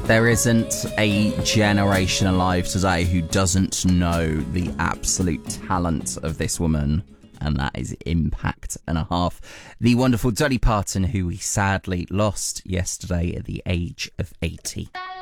There isn't a generation alive today who doesn't know the absolute talent of this woman, and that is Impact and a Half. The wonderful Dolly Parton, who we sadly lost yesterday at the age of 80.